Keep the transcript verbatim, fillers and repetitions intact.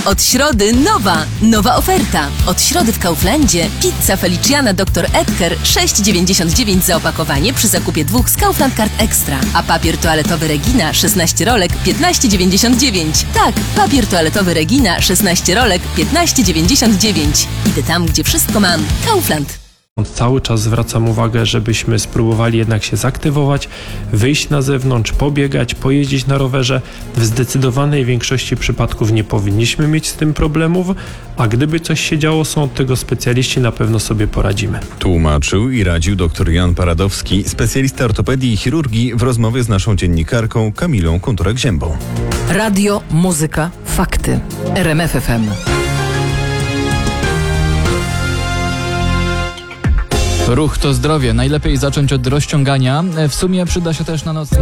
Od środy nowa, nowa oferta. Od środy w Kauflandzie pizza Feliciana doktor Edgar sześć dziewięćdziesiąt dziewięć za opakowanie przy zakupie dwóch z Kaufland Card Extra. A papier toaletowy Regina szesnaście rolek piętnaście dziewięćdziesiąt dziewięć. Tak, papier toaletowy Regina szesnaście rolek piętnaście dziewięćdziesiąt dziewięć. Idę tam, gdzie wszystko mam. Kaufland. Cały czas zwracam uwagę, żebyśmy spróbowali jednak się zaktywować, wyjść na zewnątrz, pobiegać, pojeździć na rowerze. W zdecydowanej większości przypadków nie powinniśmy mieć z tym problemów, a gdyby coś się działo, są od tego specjaliści, na pewno sobie poradzimy. Tłumaczył i radził dr Jan Paradowski, specjalista ortopedii i chirurgii, w rozmowie z naszą dziennikarką Kamilą Kunturek-Ziębą. Radio, muzyka, fakty. R M F F M. Ruch to zdrowie. Najlepiej zacząć od rozciągania. W sumie przyda się też na noc.